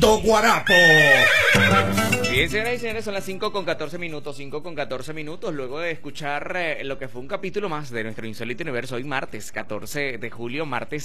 Guarapo. Bien, señoras y señores, son las 5:14 5 con 14 minutos, luego de escuchar lo que fue un capítulo más de nuestro Insólito Universo, hoy martes 14 de julio,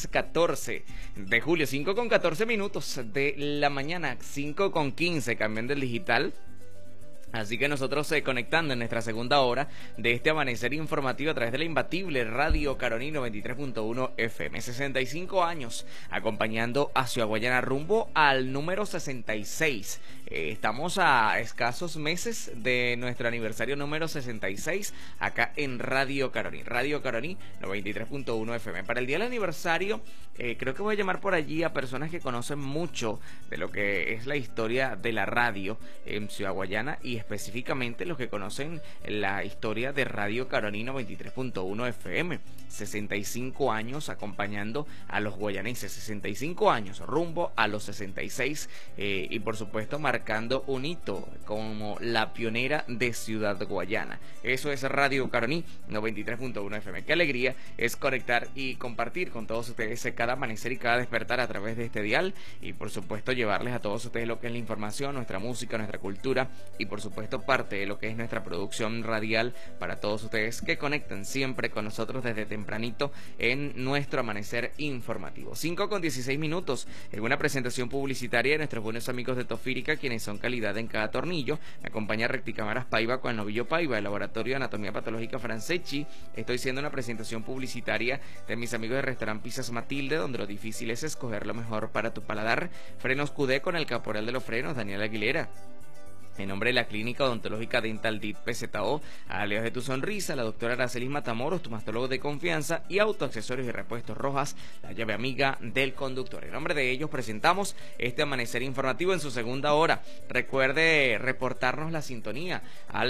5:14 de la mañana, 5:15, cambiando el digital. Así que nosotros conectando en nuestra segunda hora de este amanecer informativo a través de la imbatible Radio Caroní 93.1 FM. 65 años acompañando a Ciudad Guayana rumbo al número 66. Estamos a escasos meses de nuestro aniversario número 66 acá en Radio Caroní. Radio Caroní 93.1 FM. Para el día del aniversario, creo que voy a llamar por allí a personas que conocen mucho de lo que es la historia de la radio en Ciudad Guayana y específicamente los que conocen la historia de Radio Caroní 93.1 FM. 65 años acompañando a los guayanenses, 65 años rumbo a los 66 y por supuesto marcando un hito como la pionera de Ciudad Guayana. Eso es Radio Caroní 93.1 FM. Qué alegría es conectar y compartir con todos ustedes cada amanecer y cada despertar a través de este dial y por supuesto llevarles a todos ustedes lo que es la información, nuestra música, nuestra cultura y por supuesto parte de lo que es nuestra producción radial para todos ustedes que conectan siempre con nosotros desde tempranito en nuestro amanecer informativo. 5:16 en una presentación publicitaria de nuestros buenos amigos de Tofírica, quienes son calidad en cada tornillo. Me acompaña Recticámaras Paiva con el novillo Paiva, el laboratorio de anatomía patológica Franceschi. Estoy haciendo una presentación publicitaria de mis amigos de restaurante Pizzas Matilde, donde lo difícil es escoger lo mejor para tu paladar. Frenos QD con el caporal de los frenos, Daniel Aguilera. En nombre de la Clínica Odontológica Dental DIT PZO, alias de tu sonrisa, la doctora Aracelis Matamoros, tu mastólogo de confianza, y Autoaccesorios y Repuestos Rojas, la llave amiga del conductor. En nombre de ellos presentamos este amanecer informativo en su segunda hora. Recuerde reportarnos la sintonía al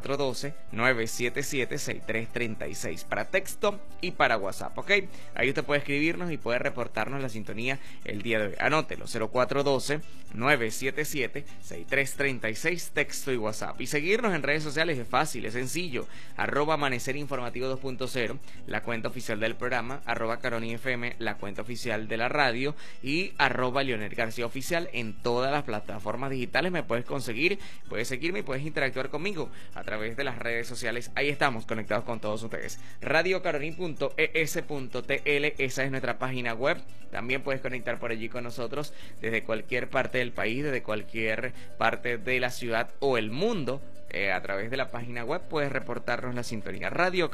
0412-977-6336 para texto y para WhatsApp, ¿ok? Ahí usted puede escribirnos y puede reportarnos la sintonía el día de hoy. Anótelo, 0412-977-6336. Texto y WhatsApp. Y seguirnos en redes sociales es fácil, es sencillo. @amanecerinformativo 2.0, la cuenta oficial del programa, @caronifm, la cuenta oficial de la radio, y @Leonel García Oficial en todas las plataformas digitales. Me puedes conseguir, puedes seguirme y puedes interactuar conmigo a través de las redes sociales. Ahí estamos conectados con todos ustedes. radiocaroní.es.tl, esa es nuestra página web. También puedes conectar por allí con nosotros desde cualquier parte del país, desde cualquier parte de la ciudad o el mundo. A través de la página web puedes reportarnos la sintonía,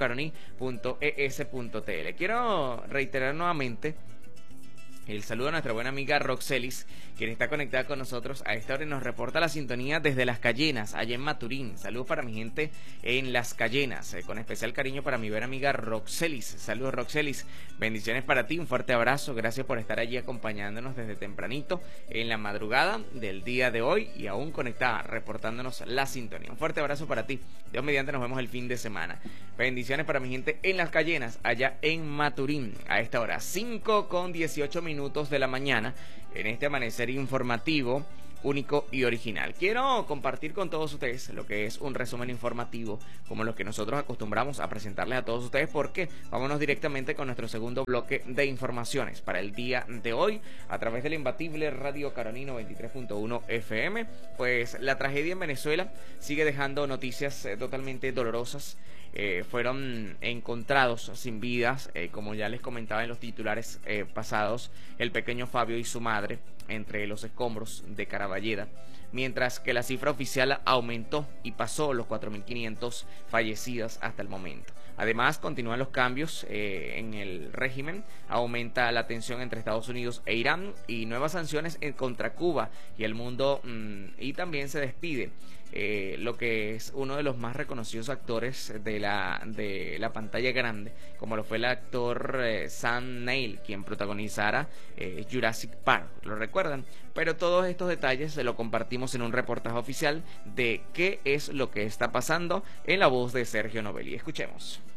radiocaroní.es.tl. Quiero reiterar nuevamente el saludo a nuestra buena amiga Roxelis, quien está conectada con nosotros a esta hora y nos reporta la sintonía desde Las Cayenas, allá en Maturín. Saludos para mi gente en Las Cayenas, con especial cariño para mi buena amiga Roxelis. Saludos, Roxelis, bendiciones para ti, un fuerte abrazo, gracias por estar allí acompañándonos desde tempranito en la madrugada del día de hoy y aún conectada, reportándonos la sintonía. Un fuerte abrazo para ti, Dios mediante nos vemos el fin de semana. Bendiciones para mi gente en Las Cayenas, allá en Maturín, a esta hora, 5:18 de la mañana, en este amanecer informativo único y original. Quiero compartir con todos ustedes lo que es un resumen informativo, como lo que nosotros acostumbramos a presentarles a todos ustedes, porque vámonos directamente con nuestro segundo bloque de informaciones para el día de hoy, a través de la imbatible Radio Caroní 93.1 FM. Pues la tragedia en Venezuela sigue dejando noticias totalmente dolorosas. Fueron encontrados sin vidas, como ya les comentaba en los titulares pasados, el pequeño Fabio y su madre entre los escombros de Caraballeda, mientras que la cifra oficial aumentó y pasó los 4.500 fallecidas hasta el momento. Además, continúan los cambios en el régimen, aumenta la tensión entre Estados Unidos e Irán y nuevas sanciones contra Cuba y el mundo, y también se despide lo que es uno de los más reconocidos actores de la pantalla grande, como lo fue el actor Sam Neill, quien protagonizara Jurassic Park, ¿lo recuerdan? Pero todos estos detalles se lo compartimos en un reportaje oficial de qué es lo que está pasando en la voz de Sergio Novelli. Escuchemos.